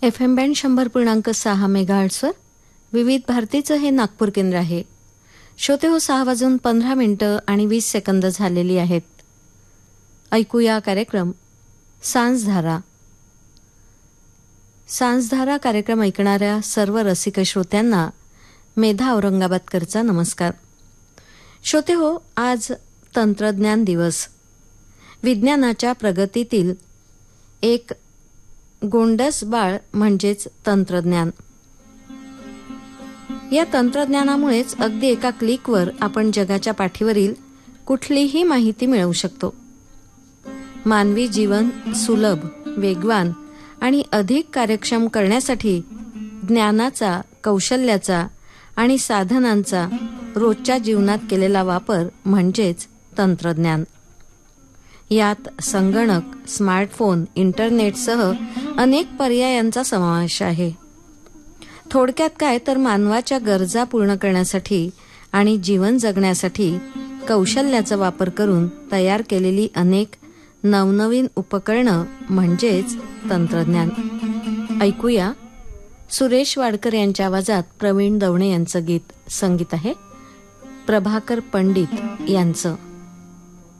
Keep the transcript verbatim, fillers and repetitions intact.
F M band शंभर पूर्णांक सहा मेगाहर्ट्सवर विविध भारतीचं हे नागपूर केंद्र आहे. श्रोते हो, सहा वाजून पंधरा मिनिटं आणि वीस सेकंद झालेली आहेत. ऐकूया कार्यक्रम सांजधारा. सांजधारा कार्यक्रम ऐकणाऱ्या सर्व रसिक श्रोत्यांना मेधा औरंगाबादकरचा नमस्कार. श्रोते हो, आज तंत्रज्ञान दिवस. विज्ञानाच्या प्रगतीतील एक गोंडस बाळ म्हणजेच तंत्रज्ञान. या तंत्रज्ञानामुळेच अगदी एका क्लिकवर आपण जगाच्या पाठीवरील कुठलीही माहिती मिळवू शकतो. मानवी जीवन सुलभ, वेगवान आणि अधिक कार्यक्षम करण्यासाठी ज्ञानाचा, कौशल्याचा आणि साधनांचा रोजच्या जीवनात केलेला वापर म्हणजेच तंत्रज्ञान. यात संगणक, स्मार्टफोन, इंटरनेटसह अनेक पर्यायांचा समावेश आहे. थोडक्यात काय तर मानवाच्या गरजा पूर्ण करण्यासाठी आणि जीवन जगण्यासाठी कौशल्याचा वापर करून तयार केलेली अनेक नवनवीन उपकरणं म्हणजेच तंत्रज्ञान. ऐकूया सुरेश वाडकर यांच्या आवाजात प्रवीण दवणे यांचं गीत. संगीत आहे प्रभाकर पंडित यांचं.